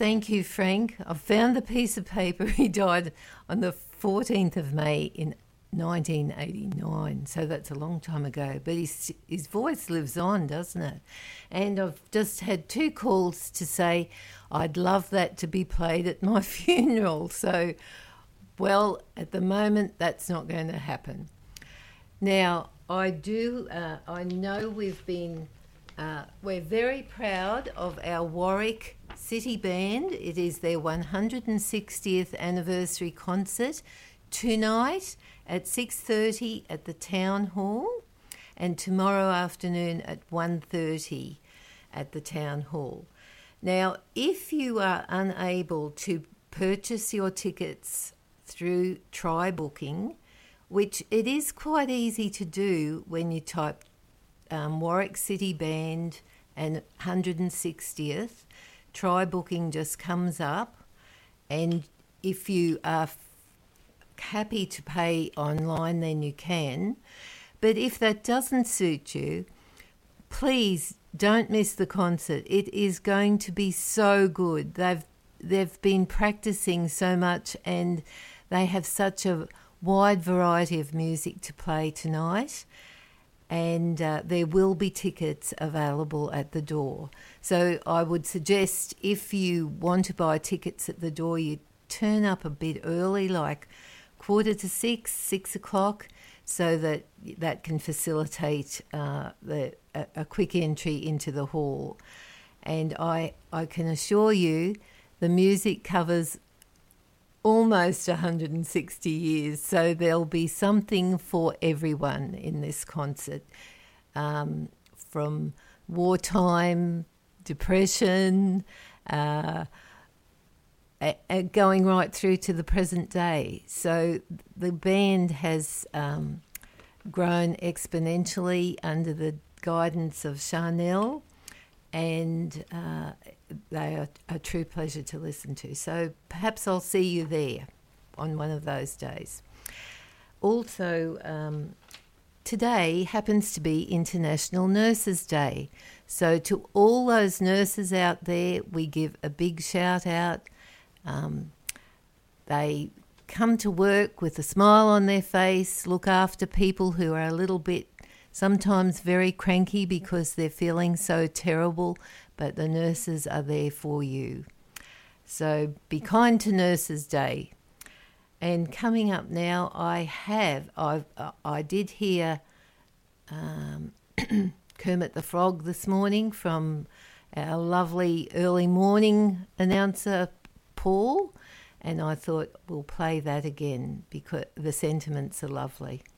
Thank you, Frank. I found the piece of paper. He died on the 14th of May in 1989, so that's a long time ago. But his voice lives on, doesn't it? And I've just had 2 calls to say I'd love that to be played at my funeral. So, well, at the moment, that's not going to happen. Now, I know we're very proud of our Warwick City Band. It is their 160th anniversary concert tonight at 6:30 at the Town Hall, and tomorrow afternoon at 1:30 at the Town Hall. Now, if you are unable to purchase your tickets through Try Booking, which it is quite easy to do when you type Warwick City Band and 160th, Try Booking just comes up, and if you are happy to pay online, then you can. But if that doesn't suit you, please don't miss the concert. It is going to be so good. They've been practicing so much, and they have such a wide variety of music to play tonight. And there will be tickets available at the door. So I would suggest if you want to buy tickets at the door, you turn up a bit early, like 5:45, 6 o'clock, so that can facilitate a quick entry into the hall. And I can assure you the music covers almost 160 years, so there'll be something for everyone in this concert, from wartime, depression, going right through to the present day. So the band has grown exponentially under the guidance of Chanel, and they are a true pleasure to listen to. So perhaps I'll see you there on one of those days. Also, today happens to be International Nurses Day. So to all those nurses out there, we give a big shout out. They come to work with a smile on their face, look after people who are a little bit sometimes very cranky because they're feeling so terrible, but the nurses are there for you. So be kind to Nurses Day. And coming up now, I did hear Kermit the Frog this morning from our lovely early morning announcer, Paul, and I thought we'll play that again because the sentiments are lovely.